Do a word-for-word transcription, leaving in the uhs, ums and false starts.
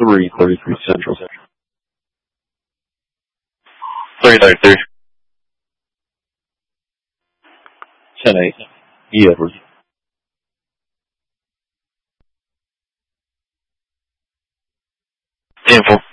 three thirty-three Central. three thirty-three. ten eight. E. Edwards. ten four.